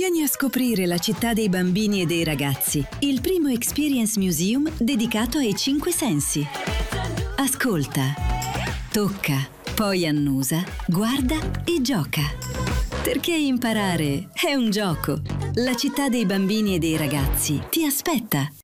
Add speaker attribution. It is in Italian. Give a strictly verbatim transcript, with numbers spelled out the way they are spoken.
Speaker 1: Vieni a scoprire la città dei bambini e dei ragazzi, il primo Experience Museum dedicato ai cinque sensi. Ascolta, tocca, poi annusa, guarda e gioca. Perché imparare è un gioco. La città dei bambini e dei ragazzi ti aspetta.